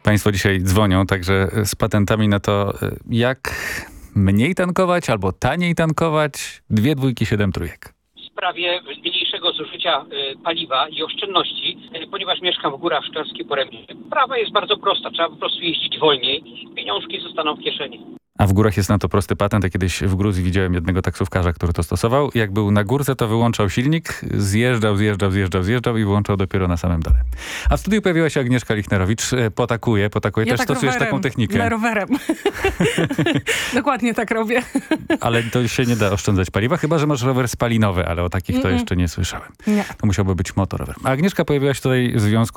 Państwo dzisiaj dzwonią, także z patentami na to, jak mniej tankować albo taniej tankować. 2 dwójki, 7 trójek. W sprawie mniejszego zużycia paliwa i oszczędności, ponieważ mieszkam w Górach Szklarskiej Porębie. Sprawa jest bardzo prosta. Trzeba po prostu jeździć wolniej i pieniążki zostaną w kieszeni. A w górach jest na to prosty patent. Ja kiedyś w Gruzji widziałem jednego taksówkarza, który to stosował. Jak był na górce, to wyłączał silnik, zjeżdżał i wyłączał dopiero na samym dole. A w studiu pojawiła się Agnieszka Lichnerowicz. Potakuje. Ja Też tak stosujesz rowerem, taką technikę. rowerem. Dokładnie tak robię. Ale to się nie da oszczędzać paliwa, chyba że masz rower spalinowy, ale o takich to jeszcze nie słyszałem. Nie. To musiałby być motorower. A Agnieszka pojawiła się tutaj w związku